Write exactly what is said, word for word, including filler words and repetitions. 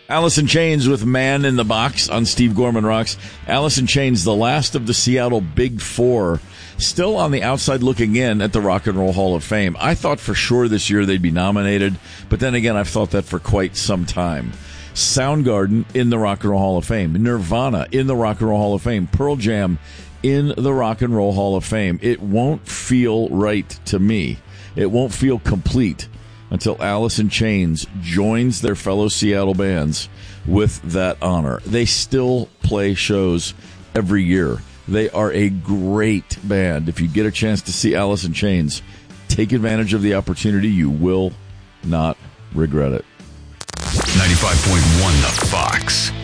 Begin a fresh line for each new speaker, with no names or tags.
Alice in Chains with Man in the Box on Steve Gorman Rocks. Alice in Chains, the last of the Seattle Big Four, still on the outside looking in at the Rock and Roll Hall of Fame. I thought for sure this year they'd be nominated, but then again, I've thought that for quite some time. Soundgarden in the Rock and Roll Hall of Fame. Nirvana in the Rock and Roll Hall of Fame. Pearl Jam in the Rock and Roll Hall of Fame. It won't feel right to me. It won't feel complete until Alice in Chains joins their fellow Seattle bands with that honor. They still play shows every year. They are a great band. If you get a chance to see Alice in Chains, take advantage of the opportunity. You will not regret it.
ninety-five point one The Fox.